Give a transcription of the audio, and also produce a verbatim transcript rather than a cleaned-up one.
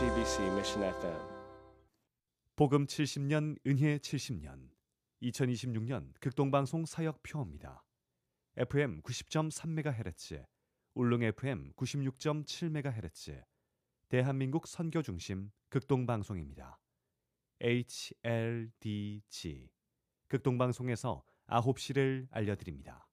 씨비씨 Mission 에프엠. 복음 칠십 년 은혜 칠십 년 이천이십육 년 극동방송 사역표입니다. 에프엠 구십 점 삼 메가헤르츠, 울릉 에프엠 구십육 점 칠 메가헤르츠, 대한민국 선교중심 극동방송입니다. 에이치엘디지 극동방송에서 아홉 시를 알려드립니다.